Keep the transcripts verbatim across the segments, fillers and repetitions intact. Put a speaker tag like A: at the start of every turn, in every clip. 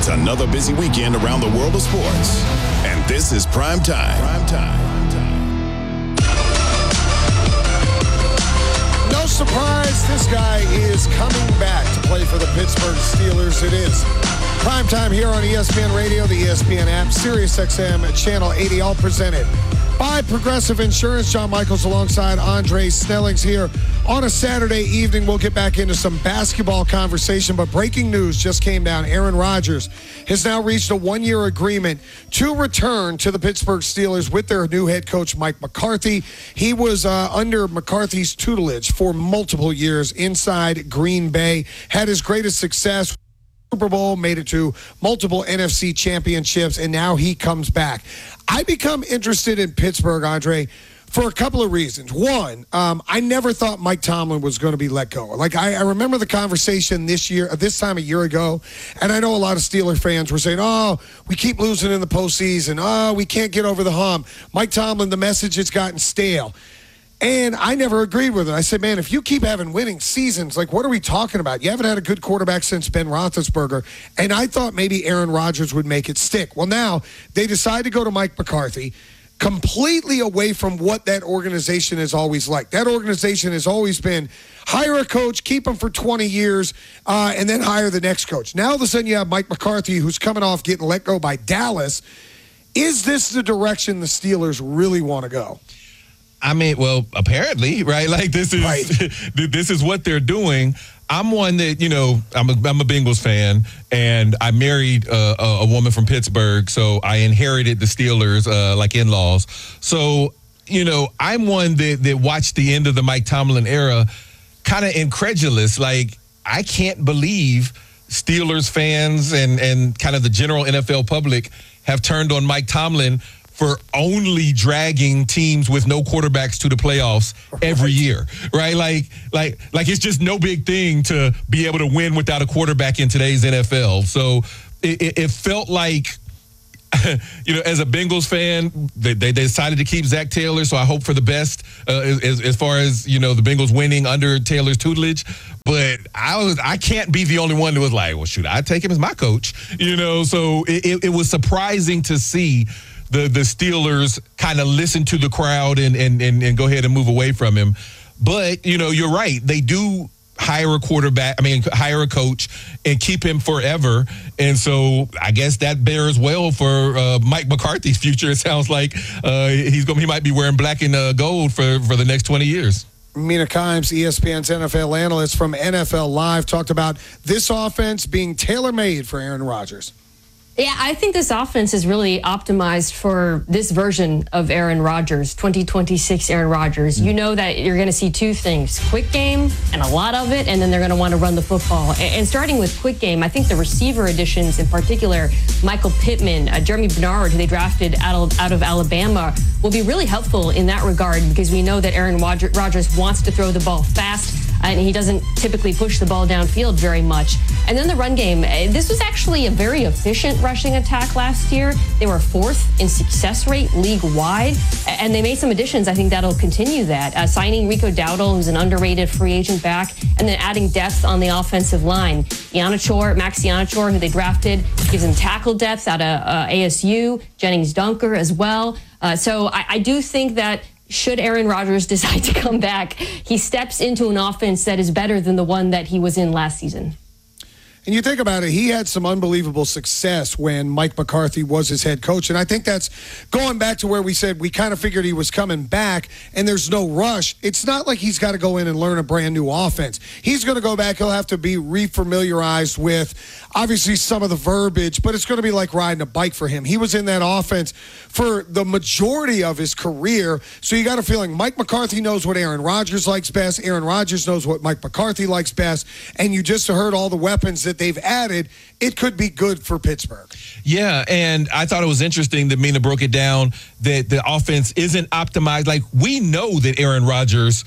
A: It's another busy weekend around the world of sports. And this is Prime Time. Prime Time.
B: No surprise, this guy is coming back to play for the Pittsburgh Steelers. It is Prime Time here on E S P N Radio, the E S P N app, Sirius X M, Channel eighty, all presented by Progressive Insurance. John Michaels alongside Andre Snellings here on a Saturday evening. We'll get back into some basketball conversation, but breaking news just came down. Aaron Rodgers has now reached a one-year agreement to return to the Pittsburgh Steelers with their new head coach, Mike McCarthy. He was uh, under McCarthy's tutelage for multiple years inside Green Bay, had his greatest success Super Bowl, made it to multiple N F C championships, and now he comes back. I become interested in Pittsburgh, Andre, for a couple of reasons. One, um, I never thought Mike Tomlin was going to be let go. Like, I, I remember the conversation this year, this time a year ago, and I know a lot of Steeler fans were saying, oh, we keep losing in the postseason. Oh, we can't get over the hump. Mike Tomlin, the message has gotten stale. And I never agreed with it. I said, man, if you keep having winning seasons, like, what are we talking about? You haven't had a good quarterback since Ben Roethlisberger. And I thought maybe Aaron Rodgers would make it stick. Well, now they decide to go to Mike McCarthy, completely away from what that organization is always like. That organization has always been hire a coach, keep him for twenty years, uh, and then hire the next coach. Now all of a sudden you have Mike McCarthy, who's coming off getting let go by Dallas. Is this the direction the Steelers really want to go?
C: I mean, well, apparently, right? Like, this is
B: right.
C: this is what they're doing. I'm one that, you know, I'm a, I'm a Bengals fan, and I married uh, a, a woman from Pittsburgh, so I inherited the Steelers, uh, like in-laws. So, you know, I'm one that, that watched the end of the Mike Tomlin era kind of incredulous. Like, I can't believe Steelers fans and, and kind of the general N F L public have turned on Mike Tomlin for only dragging teams with no quarterbacks to the playoffs every year, right? Like, like, like it's just no big thing to be able to win without a quarterback in today's N F L. So it, it felt like, you know, as a Bengals fan, they, they decided to keep Zach Taylor, so I hope for the best uh, as, as far as, you know, the Bengals winning under Taylor's tutelage. But I was, I can't be the only one that was like, well, shoot, I'd take him as my coach, you know? So it, it, it was surprising to see the the Steelers kind of listen to the crowd and, and, and, and go ahead and move away from him. But, you know, you're right. They do hire a quarterback, I mean, hire a coach and keep him forever. And so I guess that bears well for uh, Mike McCarthy's future. It sounds like uh, he's going he might be wearing black and uh, gold for, for the next twenty years.
B: Mina Kimes, E S P N's N F L analyst from N F L Live, talked about this offense being tailor-made for Aaron Rodgers.
D: Yeah, I think this offense is really optimized for this version of Aaron Rodgers, twenty twenty-six Aaron Rodgers. You know that you're going to see two things, quick game and a lot of it, and then they're going to want to run the football. And starting with quick game, I think the receiver additions in particular, Michael Pittman, uh, Jeremy Bernard, who they drafted out of, out of Alabama, will be really helpful in that regard because we know that Aaron Rodgers wants to throw the ball fast, and he doesn't typically push the ball downfield very much. And then the run game, this was actually a very efficient rushing attack last year. They were fourth in success rate league-wide, and they made some additions. I think that'll continue that. Uh, signing Rico Dowdle, who's an underrated free agent back, and then adding depth on the offensive line. Ianachor, Max Ianachor, who they drafted, gives him tackle depth out of uh, A S U, Jennings Dunker as well. Uh, so I, I do think that should Aaron Rodgers decide to come back, he steps into an offense that is better than the one that he was in last season.
B: And you think about it, he had some unbelievable success when Mike McCarthy was his head coach. And I think that's going back to where we said we kind of figured he was coming back and there's no rush. It's not like he's got to go in and learn a brand new offense. He's going to go back. He'll have to be refamiliarized with obviously some of the verbiage, but it's going to be like riding a bike for him. He was in that offense for the majority of his career. So you got a feeling Mike McCarthy knows what Aaron Rodgers likes best. Aaron Rodgers knows what Mike McCarthy likes best. And you just heard all the weapons that they've added. It could be good for Pittsburgh.
C: Yeah, and I thought it was interesting that Mina broke it down that the offense isn't optimized. Like, we know that Aaron Rodgers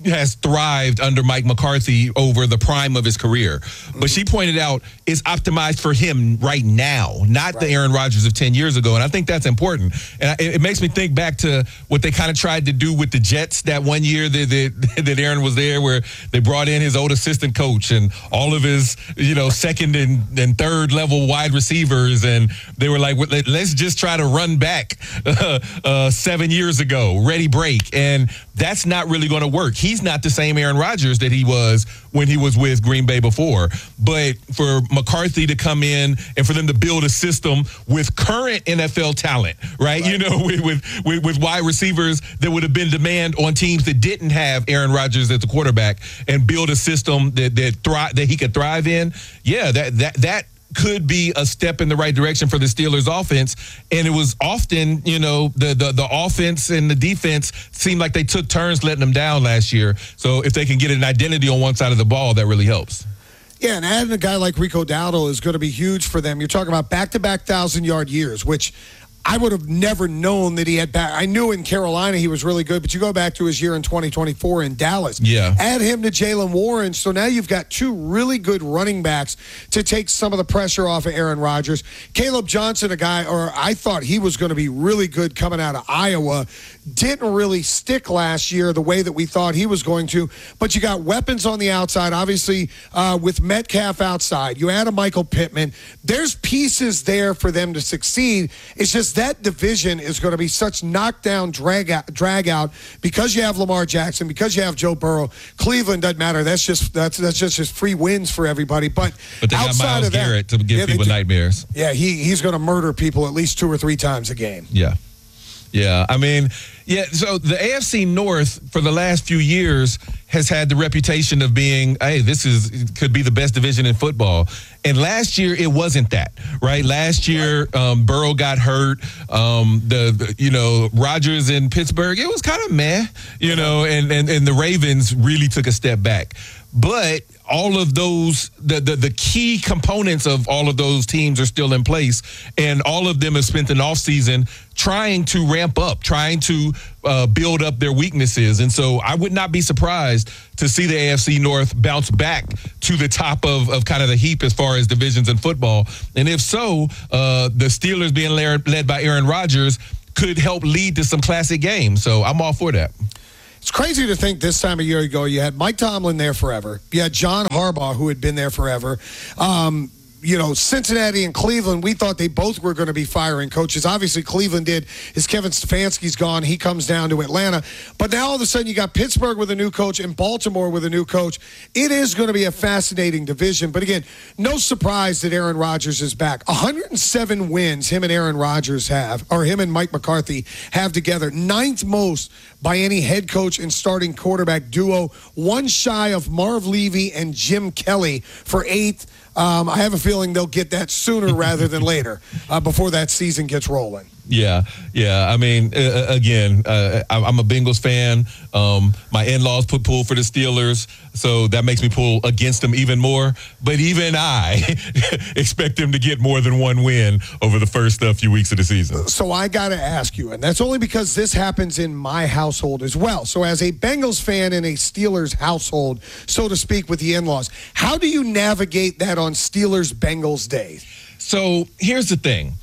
C: has thrived under Mike McCarthy over the prime of his career. Mm-hmm. But she pointed out it's optimized for him right now, not right. the Aaron Rodgers of ten years ago. And I think that's important. And it, it makes me think back to what they kind of tried to do with the Jets that one year that, that, that Aaron was there, where they brought in his old assistant coach and all of his, you know, second and, and third level wide receivers. And they were like, let's just try to run back uh, uh, seven years ago, ready break. And that's not really going to work. He's not the same Aaron Rodgers that he was when he was with Green Bay before. But for McCarthy to come in and for them to build a system with current N F L talent, right? right. You know, with, with, with, with wide receivers that would have been demand on teams that didn't have Aaron Rodgers as the quarterback, and build a system that that, thri- that he could thrive in. Yeah, that that that. could be a step in the right direction for the Steelers offense. And it was often, you know, the, the, the offense and the defense seemed like they took turns letting them down last year. So if they can get an identity on one side of the ball, that really helps.
B: Yeah, and adding a guy like Rico Dowdle is going to be huge for them. You're talking about back-to-back thousand-yard years, which I would have never known that he had back. I knew in Carolina he was really good, but you go back to his year in twenty twenty-four in Dallas.
C: Yeah.
B: Add him to Jaylen Warren, so now you've got two really good running backs to take some of the pressure off of Aaron Rodgers. Caleb Johnson, a guy, or I thought he was going to be really good coming out of Iowa, didn't really stick last year the way that we thought he was going to, but you got weapons on the outside, obviously, uh, with Metcalf outside. You add a Michael Pittman. There's pieces there for them to succeed. It's just that division is going to be such knockdown, drag out, drag out because you have Lamar Jackson, because you have Joe Burrow. Cleveland doesn't matter. That's just that's that's just, just free wins for everybody. But,
C: but they got Myles
B: of that,
C: Garrett to give
B: yeah,
C: people nightmares.
B: Yeah, he he's going to murder people at least two or three times a game.
C: Yeah. Yeah, I mean, yeah, so the A F C North for the last few years has had the reputation of being, hey, this is could be the best division in football. And last year, it wasn't that, right? Last year, um, Burrow got hurt. Um, the, the, you know, Rodgers in Pittsburgh, it was kind of meh, you know, and, and, and the Ravens really took a step back. But all of those, the, the the key components of all of those teams are still in place, and all of them have spent an offseason trying to ramp up, trying to uh, build up their weaknesses. And so I would not be surprised to see the A F C North bounce back to the top of, of kind of the heap as far as divisions in football. And if so, uh, the Steelers being led, led by Aaron Rodgers could help lead to some classic games. So I'm all for that.
B: It's crazy to think this time a year ago you had Mike Tomlin there forever. You had John Harbaugh, who had been there forever. Um, you know, Cincinnati and Cleveland, we thought they both were going to be firing coaches. Obviously, Cleveland did. As Kevin Stefanski's gone, he comes down to Atlanta. But now all of a sudden you got Pittsburgh with a new coach and Baltimore with a new coach. It is going to be a fascinating division. But again, no surprise that Aaron Rodgers is back. one hundred seven wins him and Aaron Rodgers have, or him and Mike McCarthy have together. Ninth most by any head coach and starting quarterback duo. One shy of Marv Levy and Jim Kelly for eighth. Um, I have a feeling they'll get that sooner rather than later, uh, before that season gets rolling.
C: Yeah, yeah. I mean, uh, again, uh, I, I'm a Bengals fan. Um, my in-laws put pull for the Steelers, so that makes me pull against them even more. But even I expect them to get more than one win over the first uh, few weeks of the season.
B: So I got to ask you, and that's only because this happens in my household as well. So as a Bengals fan in a Steelers household, so to speak, with the in-laws, how do you navigate that on Steelers-Bengals Day?
C: So here's the thing.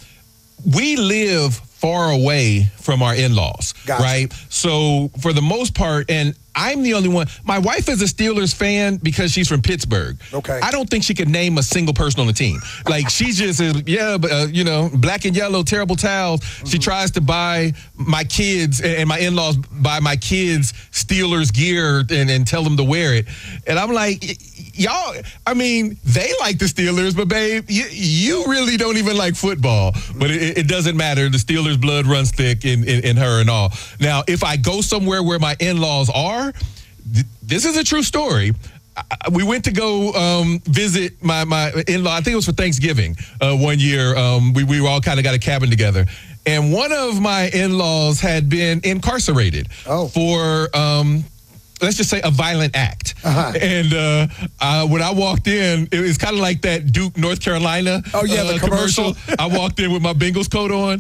C: We live far away from our in-laws,
B: gotcha.
C: Right? So for the most part, and I'm the only one. My wife is a Steelers fan because she's from Pittsburgh.
B: Okay.
C: I don't think she could name a single person on the team. Like, she just is, yeah, but, uh, you know, black and yellow, terrible towels. Mm-hmm. She tries to buy my kids, and my in-laws buy my kids Steelers gear and, and tell them to wear it. And I'm like, y'all, I mean, they like the Steelers, but, babe, you, you really don't even like football. But it, it doesn't matter. The Steelers' blood runs thick in, in, in her and all. Now, if I go somewhere where my in-laws are, this is a true story. We went to go um, visit my, my in-law. I think it was for Thanksgiving uh, one year. Um, we, we all kind of got a cabin together. And one of my in-laws had been incarcerated
B: oh.
C: for, um, let's just say, a violent act.
B: Uh-huh.
C: And uh, uh, when I walked in, it was kind of like that Duke, North Carolina
B: oh, yeah,
C: uh,
B: the commercial.
C: commercial. I walked in with my Bengals coat on.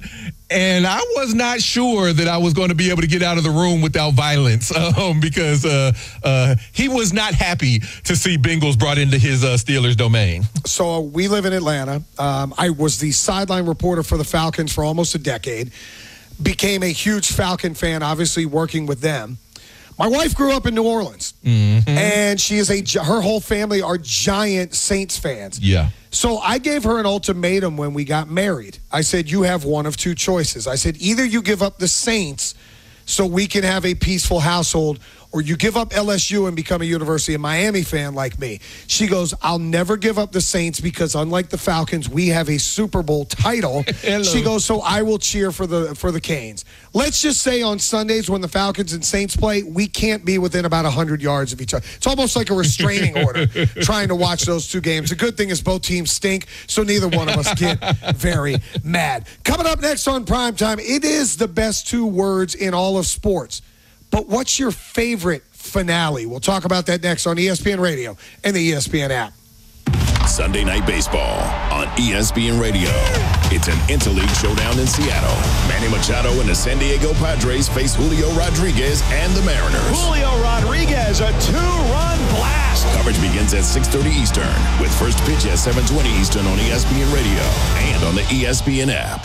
C: And I was not sure that I was going to be able to get out of the room without violence um, because uh, uh, he was not happy to see Bengals brought into his uh, Steelers domain.
B: So uh, we live in Atlanta. Um, I was the sideline reporter for the Falcons for almost a decade. Became a huge Falcon fan, obviously working with them. My wife grew up in New Orleans, mm-hmm. and she is a her whole family are giant Saints fans.
C: Yeah.
B: So I gave her an ultimatum when we got married. I said, you have one of two choices. I said, either you give up the Saints so we can have a peaceful household, or you give up L S U and become a University of Miami fan like me. She goes, I'll never give up the Saints because unlike the Falcons, we have a Super Bowl title. She goes, so I will cheer for the for the Canes. Let's just say on Sundays when the Falcons and Saints play, we can't be within about one hundred yards of each other. It's almost like a restraining order trying to watch those two games. The good thing is both teams stink, so neither one of us get very mad. Coming up next on Primetime, it is the best two words in all of sports. But what's your favorite finale? We'll talk about that next on E S P N Radio and the E S P N app.
A: Sunday Night Baseball on E S P N Radio. It's an interleague showdown in Seattle. Manny Machado and the San Diego Padres face Julio Rodriguez and the Mariners.
E: Julio Rodriguez, a two-run blast.
A: Coverage begins at six thirty Eastern with first pitch at seven twenty Eastern on E S P N Radio and on the E S P N app.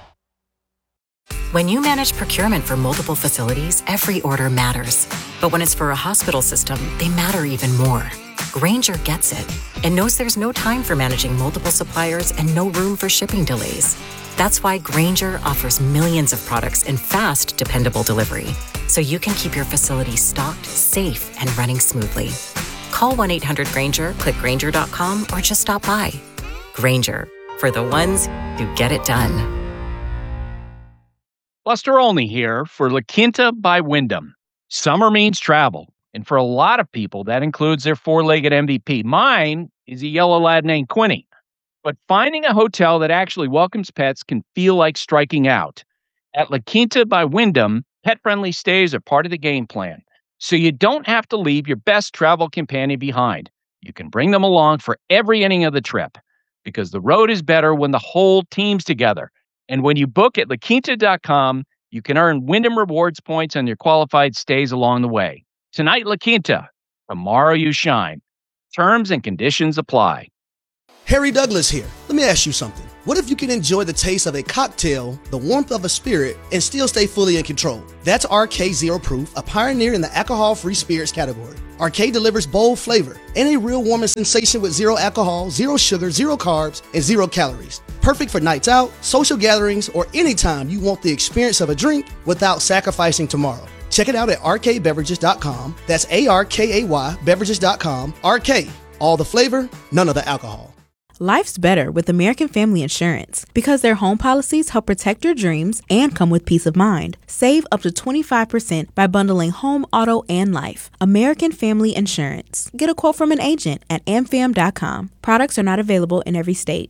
F: When you manage procurement for multiple facilities, every order matters. But when it's for a hospital system, they matter even more. Grainger gets it and knows there's no time for managing multiple suppliers and no room for shipping delays. That's why Grainger offers millions of products in fast, dependable delivery, so you can keep your facility stocked, safe, and running smoothly. Call one eight hundred Grainger, click Grainger dot com, or just stop by. Grainger, for the ones who get it done.
E: Buster Olney here for La Quinta by Wyndham. Summer means travel, and for a lot of people, that includes their four-legged M V P. Mine is a yellow lab named Quinny. But finding a hotel that actually welcomes pets can feel like striking out. At La Quinta by Wyndham, pet-friendly stays are part of the game plan, so you don't have to leave your best travel companion behind. You can bring them along for every inning of the trip, because the road is better when the whole team's together. And when you book at La Quinta dot com, you can earn Wyndham Rewards points on your qualified stays along the way. Tonight, La Quinta. Tomorrow, you shine. Terms and conditions apply.
G: Harry Douglas here. Let me ask you something. What if you can enjoy the taste of a cocktail, the warmth of a spirit, and still stay fully in control? That's R K Zero Proof, a pioneer in the alcohol-free spirits category. R K delivers bold flavor and a real warming sensation with zero alcohol, zero sugar, zero carbs, and zero calories. Perfect for nights out, social gatherings, or anytime you want the experience of a drink without sacrificing tomorrow. Check it out at R K beverages dot com. That's A R K A Y beverages dot com. R K, all the flavor, none of the alcohol.
H: Life's better with American Family Insurance because their home policies help protect your dreams and come with peace of mind. Save up to twenty-five percent by bundling home, auto, and life. American Family Insurance. Get a quote from an agent at A M fam dot com. Products are not available in every state.